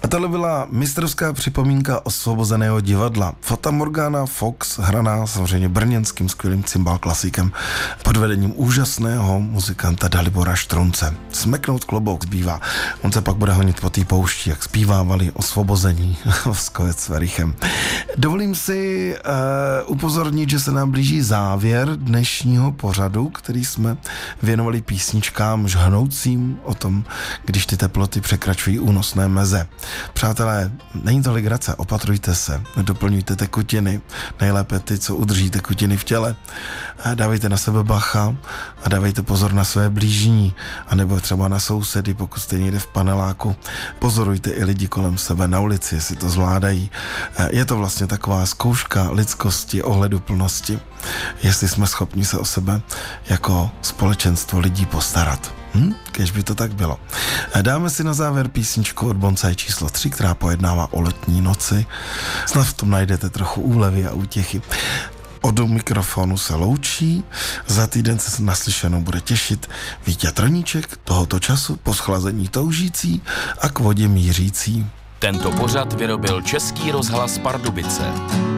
tohle byla mistrovská připomínka Osvobozeného divadla. Fata Morgana Fox, hraná samozřejmě brněnským skvělým cymbal klasikem pod vedením úžasného muzikanta Dalibora Štrunce. Smeknout klobouk zbývá. On se pak bude honit po té poušti, jak zpívávali Osvobození s Koec Verichem. Dovolím si upozornit, že se nám blíží závěr dnešního pořadu, který jsme věnovali písničkám žhnoucím o tom, když ty teploty překračují únosné meze. Přátelé, není to legrace, opatrujte se, doplňujte tekutiny, nejlépe ty, co udrží tekutiny v těle. Dávejte na sebe bacha a dávejte pozor na své blížní, anebo třeba na sousedy, pokud jste někde v paneláku. Pozorujte i lidi kolem sebe na ulici, jestli to zvládají. Je to vlastně taková zkouška lidskosti, ohleduplnosti, jestli jsme schopni se o sebe jako společenstvo lidí postarat. Kéž by to tak bylo. Dáme si na závěr písničku od Bonsai číslo 3, která pojednává o letní noci. Snad v tom najdete trochu úlevy a útěchy. Od mikrofonu se loučí, za týden se naslyšenou bude těšit Vítě Trníček, tohoto času po schlazení toužící a k vodě mířící. Tento pořad vyrobil Český rozhlas Pardubice.